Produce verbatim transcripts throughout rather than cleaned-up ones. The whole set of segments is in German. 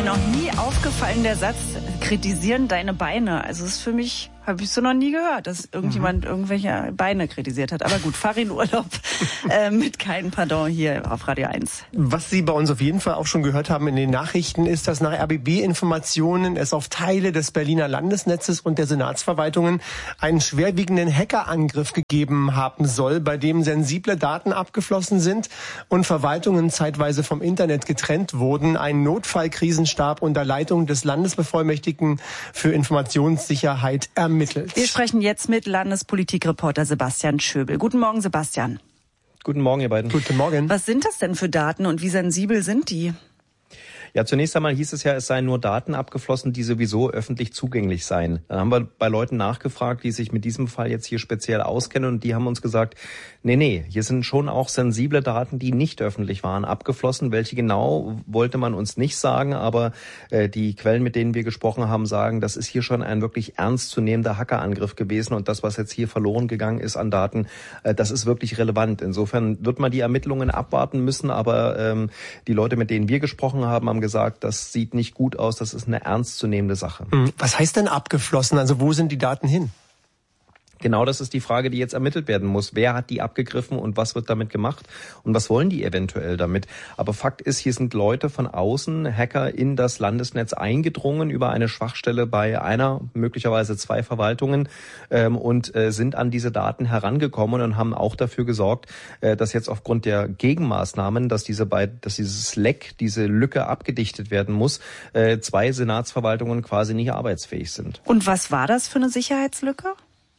noch nie aufgefallen, der Satz, kritisieren deine Beine. Also das ist für mich, habe ich so noch nie gehört, dass irgendjemand mhm. irgendwelche Beine kritisiert hat. Aber gut, fahr in Urlaub äh, mit keinem Pardon hier auf Radio eins. Was Sie bei uns auf jeden Fall auch schon gehört haben in den Nachrichten, ist, dass nach R B B-Informationen es auf Teile des Berliner Landesnetzes und der Senatsverwaltungen einen schwerwiegenden Hackerangriff gegeben haben soll, bei dem sensible Daten abgeflossen sind und Verwaltungen zeitweise vom Internet getrennt wurden. Ein Notfallkrisenstab unter Leitung des Landesbevollmächtigten für Informationssicherheit ermittelt. Wir sprechen jetzt mit Landespolitikreporter Sebastian Schöbel. Guten Morgen, Sebastian. Guten Morgen, ihr beiden. Guten Morgen. Was sind das denn für Daten und wie sensibel sind die? Ja, zunächst einmal hieß es ja, es seien nur Daten abgeflossen, die sowieso öffentlich zugänglich seien. Dann haben wir bei Leuten nachgefragt, die sich mit diesem Fall jetzt hier speziell auskennen, und die haben uns gesagt, nee, nee, hier sind schon auch sensible Daten, die nicht öffentlich waren, abgeflossen. Welche genau, wollte man uns nicht sagen, aber äh, die Quellen, mit denen wir gesprochen haben, sagen, das ist hier schon ein wirklich ernstzunehmender Hackerangriff gewesen, und das, was jetzt hier verloren gegangen ist an Daten, äh, das ist wirklich relevant. Insofern wird man die Ermittlungen abwarten müssen, aber ähm, die Leute, mit denen wir gesprochen haben, haben gesagt, das sieht nicht gut aus, das ist eine ernstzunehmende Sache. Was heißt denn abgeflossen? Also wo sind die Daten hin? Genau, das ist die Frage, die jetzt ermittelt werden muss. Wer hat die abgegriffen und was wird damit gemacht und was wollen die eventuell damit? Aber Fakt ist, hier sind Leute von außen, Hacker, in das Landesnetz eingedrungen über eine Schwachstelle bei einer, möglicherweise zwei Verwaltungen ähm, und äh, sind an diese Daten herangekommen und haben auch dafür gesorgt, äh, dass jetzt aufgrund der Gegenmaßnahmen, dass diese beid, dass dieses Leck, diese Lücke abgedichtet werden muss, äh, zwei Senatsverwaltungen quasi nicht arbeitsfähig sind. Und was war das für eine Sicherheitslücke?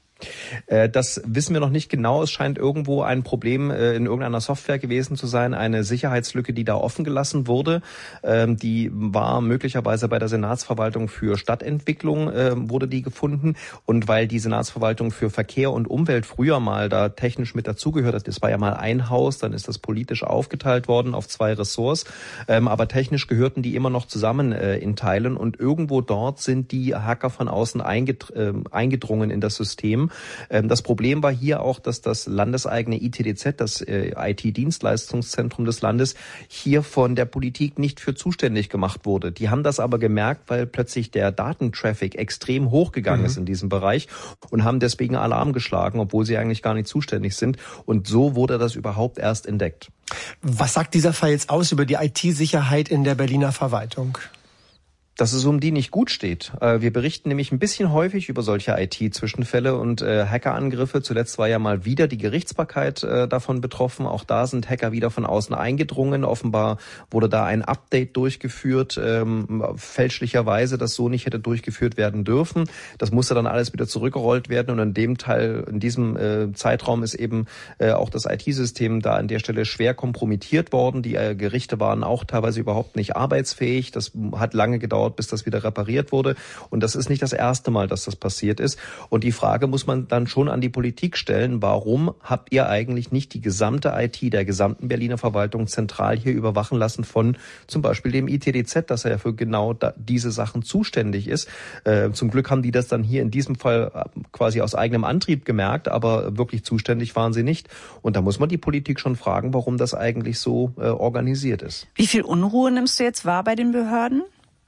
Das wissen wir noch nicht genau. Es scheint irgendwo ein Problem in irgendeiner Software gewesen zu sein, eine Sicherheitslücke, die da offen gelassen wurde. Die war möglicherweise bei der Senatsverwaltung für Stadtentwicklung, wurde die gefunden. Und weil die Senatsverwaltung für Verkehr und Umwelt früher mal da technisch mit dazugehört hat, das war ja mal ein Haus, dann ist das politisch aufgeteilt worden auf zwei Ressorts. Aber technisch gehörten die immer noch zusammen in Teilen. Und irgendwo dort sind die Hacker von außen eingedrungen in das System. Das Problem war hier auch, dass das landeseigene I T D Z, das I T-Dienstleistungszentrum des Landes, hier von der Politik nicht für zuständig gemacht wurde. Die haben das aber gemerkt, weil plötzlich der Datentraffic extrem hochgegangen mhm. ist in diesem Bereich und haben deswegen Alarm geschlagen, obwohl sie eigentlich gar nicht zuständig sind. Und so wurde das überhaupt erst entdeckt. Was sagt dieser Fall jetzt aus über die I T-Sicherheit in der Berliner Verwaltung? Dass es um die nicht gut steht. Wir berichten nämlich ein bisschen häufig über solche I T-Zwischenfälle und Hackerangriffe. Zuletzt war ja mal wieder die Gerichtsbarkeit davon betroffen. Auch da sind Hacker wieder von außen eingedrungen. Offenbar wurde da ein Update durchgeführt, ähm, fälschlicherweise, das so nicht hätte durchgeführt werden dürfen. Das musste dann alles wieder zurückgerollt werden, und in dem Teil, in diesem äh, Zeitraum ist eben äh, auch das I T-System da an der Stelle schwer kompromittiert worden. Die äh, Gerichte waren auch teilweise überhaupt nicht arbeitsfähig. Das hat lange gedauert, bis das wieder repariert wurde. Und das ist nicht das erste Mal, dass das passiert ist. Und die Frage muss man dann schon an die Politik stellen: Warum habt ihr eigentlich nicht die gesamte I T der gesamten Berliner Verwaltung zentral hier überwachen lassen von zum Beispiel dem I T D Z, dass er ja für genau da, diese Sachen zuständig ist? Äh, zum Glück haben die das dann hier in diesem Fall quasi aus eigenem Antrieb gemerkt, aber wirklich zuständig waren sie nicht. Und da muss man die Politik schon fragen, warum das eigentlich so äh, organisiert ist. Wie viel Unruhe nimmst du jetzt wahr bei den Behörden?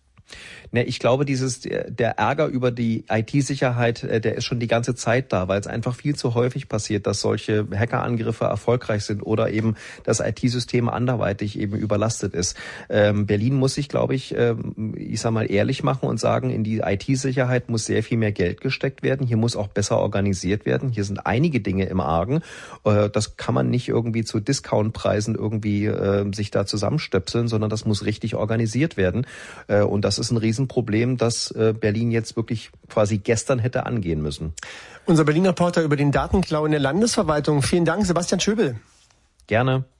Ne, ich glaube, dieses der Ärger über die I T-Sicherheit, der ist schon die ganze Zeit da, weil es einfach viel zu häufig passiert, dass solche Hackerangriffe erfolgreich sind oder eben das I T-System anderweitig eben überlastet ist. Ähm, Berlin muss sich, glaube ich, ähm, ich sag mal ehrlich machen und sagen, in die I T-Sicherheit muss sehr viel mehr Geld gesteckt werden. Hier muss auch besser organisiert werden. Hier sind einige Dinge im Argen. Äh, das kann man nicht irgendwie zu Discountpreisen irgendwie äh, sich da zusammenstöpseln, sondern das muss richtig organisiert werden. Äh, und das ist ein riesen Problem, das Berlin jetzt wirklich quasi gestern hätte angehen müssen. Unser Berlin-Reporter über den Datenklau in der Landesverwaltung. Vielen Dank, Sebastian Schöbel. Gerne.